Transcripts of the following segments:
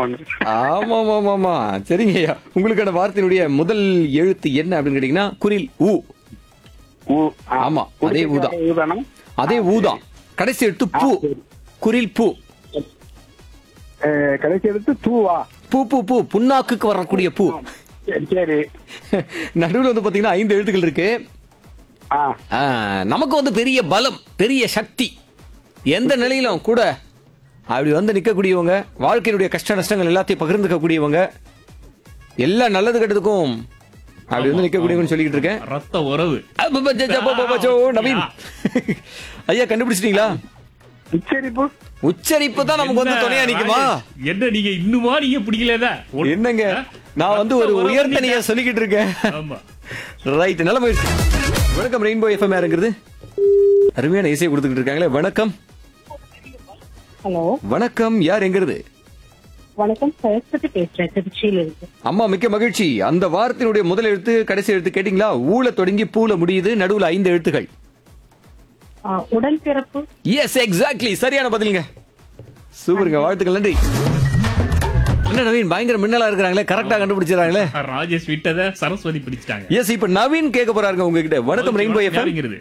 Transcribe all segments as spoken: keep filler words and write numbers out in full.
சொல்லுவாங்க. ஆமா ஆமா ஆமா சரிங்க ஐயா. உங்களுக்கான வார்த்தையினுடைய முதல் எழுத்து என்ன அப்படின்னு கேட்டீங்கன்னா குரில் ஊ. ஊ. ஆ. ஆமா, அதே ஊதா. ஊதானா? அதே ஊதா. கடைசி எழுத்து பூ. குரில் பூ. அஹ், கடைசி எடுத்து தூவா. பூ பூ பூ புண்ணாக்குக்கு வரக்கூடிய பூ. சரி சரி. நடுவில் வந்து பாத்தீங்கன்னா ஐந்து எழுத்துக்கள் இருக்கு. ஆ. ஆ, நமக்கு வந்து பெரிய பலம், பெரிய சக்தி, எந்த நிலையிலும் கூட அப்படி வந்து நிக்கக்கூடியவங்க, வாழ்க்கையினுடைய கஷ்ட நஷ்டங்கள் எல்லாத்தையும் பகிர்ந்துக்கக்கூடியவங்க, எல்லா நல்லது கெட்டதுக்கும் அப்படி வந்து நிக்கக்கூடியவங்க சொல்லிக்கிட்டு இருக்கேன். ரத்த உறவு. அப்பப்பச்சோ, நவீன் ஐயா கண்டுபிடிச்சிட்டீங்களா? உச்சரிப்பு. உச்சரிப்பு தான் நமக்கு வந்து துணையா நிக்குமா? என்ன நீங்க இன்னுமா நீங்க பிடிக்கலதா? என்னங்க, நான் வந்து ஒரு உயர்த்தனையா சொல்லிக்கிட்டு இருக்கேன். ஆமா ரைட், நல்ல முயற்சி. வணக்கம் ரெயின்போ எஃப்எம் யாருங்கிறது? அருமையான இசையை கொடுத்துக்கிட்டு இருக்காங்களே. வணக்கம். ஹலோ வணக்கம், யார் எங்கிறது? வணக்கம், சரஸ்வதி பேசுறேன், திருச்சியில இருக்கு. அம்மா மிக்க மகிழ்ச்சி. அந்த வார்த்தையினுடைய முதல் எழுத்து கடைசி எழுத்து கேட்டீங்களா? ஊல தொடங்கி பூல முடியுது, நடுவுல ஐந்து எழுத்துகள். ஆ, உடன்பிறப்பு. எஸ், எக்ஸாக்ட்லி, சரியான பதிலுங்க. சூப்பருங்க, வாழ்த்துக்கள், நன்றி. என்ன நவீன் பயங்கர மின்னலா இருக்கிறாங்களே, கரெக்டா கண்டுபிடிச்சிடறாங்களே. ராஜேஷ் விட்டத சரஸ்வதி பிடிச்சிட்டாங்க. எஸ், இப்ப நவீன் கேட்க போறாருங்க உங்ககிட்ட. வணக்கம் ரெயின்போ எஃப்எம். யாருங்கிறது?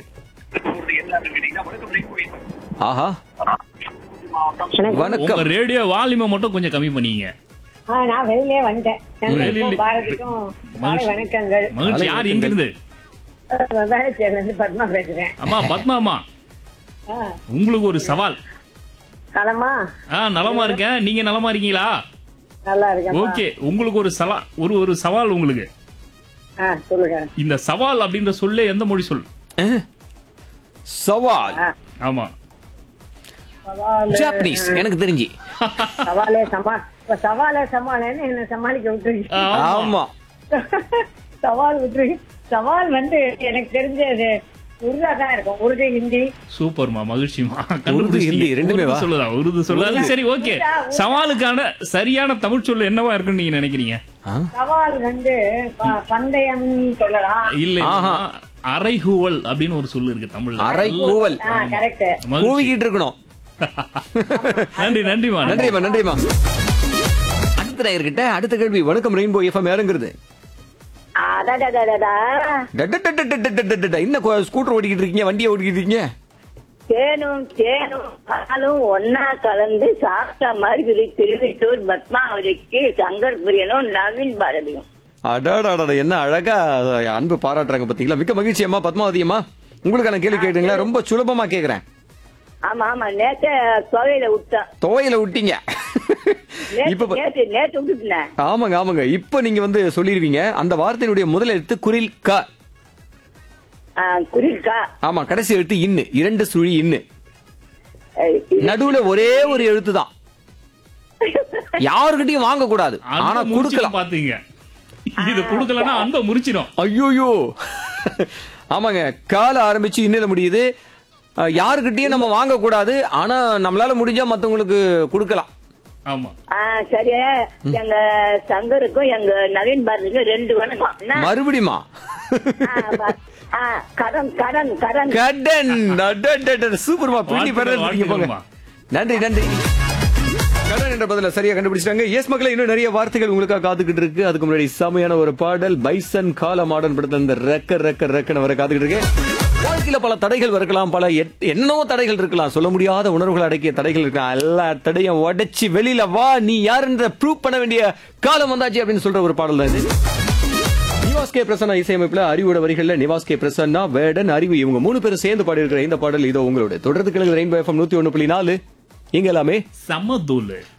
ஆஹா, வணக்கம். உங்க ரேடியோ வால்யூமை மட்டும் கொஞ்சம் கம்மி பண்ணீங்க. ஆ, நான் வெளியிலே வந்துட்டேன். வெளியில- தங்களுக்கும் பாரதிக்கும் மாலை வணக்கங்கள். மகிழ்ச்சி. யார் எங்க இருந்து? வேலைச்சேரில இருந்து பத்மா பேசுறேன். அம்மா பத்மாமா, ஆ, உங்களுக்கு ஒரு சவால். நலமா? ஆ, நலமா இருக்கேன். நீங்க நலமா இருக்கீங்களா? நல்லா இருக்கேன். ஓகே, உங்களுக்கு ஒரு சலா ஒரு ஒரு சவால் உங்களுக்கு. ஆ, சொல்லுங்க. இந்த சவால் அப்படின்ற சொல்லே எந்த மொழி சொல்? சவால். ஆ, ஆமா, சவாலு. ஜாப்பனீஸ் எனக்கு தெரிஞ்சு. சவாலே சமா இப்ப சவாலே சமாளன்னு என்ன சமாளிக்க விட்டுருங்க. ஆமா, சவால் விட்டுருங்க. சவால் வந்து எனக்கு தெரிஞ்சது உருதா தான் இருக்கும். உருது, ஹிந்தி. சூப்பர்மா, மகிழ்ச்சிமா. உருது, ஹிந்தி ரெண்டுமே வா? சொல்லுதா? உருது சொல்லு. சரி, ஓகே. சவாலுக்கான சரியான தமிழ் சொல்லு என்னவா இருக்குன்னு நீங்க நினைக்கிறீங்க? சவால் வந்து ப- பந்தயம் சொல்லலாம். இல்ல, ஆஹா. அரைகூவல் அப்படின்னு ஒரு சொல்லு இருக்கு தமிழ்ல. அரை கூவல். ஆ, கரெக்ட். மகிழ்ச்சி. கூவிக்கிட்டு இருக்கணும். நன்றி, நன்றிமா. நன்றிமா, நன்றிமா. அடுத்த நேயர்கிட்ட அடுத்த கேள்வி. வணக்கம் ரெயின்போ எஃப்எம் யாருங்கிறது? அடடடடடா. டடடடடடடடடட. என்ன கோ- ஸ்கூட்டர் ஓட்டிக்கிட்டு இருக்கீங்க, வண்டியை ஓட்டிக்கிட்டு இருக்கீங்க? தேனும் தேனும் பாலும் ஒன்னா கலந்து சாப்பிட்ட மாதிரி திருவிட்டூர் பத்மாவதிக்கு சங்கர் பிரியனும் நவீன் பாரதியும். அடாடாடா, என்ன அழகா அன்பு பாராட்டுறாங்க பாத்தீங்களா. மிக்க மகிழ்ச்சி அம்மா பத்மாவதி அம்மா. உங்களுக்கான கேள்வி கேட்டீங்களா? ரொம்ப சுலபமா கேக்குறேன். ஆமா ஆமா, நேத்து துவையில விட்டேன். துவையில விட்டீங்க. இப்ப நேத்து ப- நேத்து நேத்து விட்டுட்டேன். ஆமாங்க ஆமாங்க. இப்ப நீங்க வந்து சொல்லிருவீங்க. அந்த வார்த்தையினுடைய முதல் எழுத்து குரில் க. குரில்கா. ஆமா, கடைசி எழுத்து இன்னு. இரண்டு சுழி இன்னு. நடுவுல ஒரே ஒரு எழுத்து தான். யாருக்கிட்டையும் வாங்க கூடாது, ஆனா ஆனா கொடுக்கலாம். குடுக்கலாம் பாத்தீங்க. இது குடுக்கலன்னா அன்பை முறிச்சிடும். ஐயோயோ. ஆமாங்க, கால ஆரம்பிச்சு இன்னில முடியுது. அஹ், யாருக்கிட்டையும் நம்ம வாங்க கூடாது, ஆனா நம்மளால முடிஞ்சா மத்தவங்களுக்கு கொடுக்கலாம். ஆமா, ஆ, சரி. எங்க சங்கருக்கும் எங்க நவீன் பாரதிக்கும் ரெண்டு வணக்கம். என்ன? மறுபடியுமா? ஆ, ப- ஆ, கடன் கடன் கடன். கடன். அடடடட, சூப்பர்மா, பின்னி வாழ்த்துக்கள், பரவாயில்லை, போங்க. வாழ்த்துக்கள்மா. நன்றி நன்றி. கடன் என்ற பதில சரியா கண்டுபிடிச்சிட்டாங்க. எஸ் மக்களே, இன்னும் நிறைய வார்த்தைகள் உங்களுக்காக காத்துக்கிட்டு இருக்கு. அதுக்கு முன்னாடி செமையான ஒரு பாடல் பைசன் கால மாடர்ன் படத்துல இந்த ரெக்க ரெக்க ரெக்கன வர காத்துக்கிட்டு இருக்கு. வாழ்க்கையில பல தடைகள் இருக்கலாம், பல எட்- என்னவோ தடைகள் இருக்கலாம், சொல்ல முடியாத உணர்வுகள் அடக்கிய தடைகள் இருக்கலாம். எல்லா தடையும் உடைச்சு வெளியில வா, நீ யாருன்ற ப்ரூவ் பண்ண வேண்டிய காலம் வந்தாச்சு அப்படின்னு சொல்ற ஒரு பாடல் தான் இது. நிவாஸ் கே பிரசன்னா இசையமைப்புல அறிவோட வரிகள்ல நிவாஸ் கே பிரசன்னா, வேடன், அறிவு இவங்க மூணு பேரும் சேர்ந்து பாடி இருக்கிற இந்த பாடல் இதோ உங்களோட தொடர்ந்து கிழங்கு ரெயின்போ எஃப்எம் நூத்தி ஒண்ணு புள்ளி நாலு. இங்க எல்லாமே சமதூளு.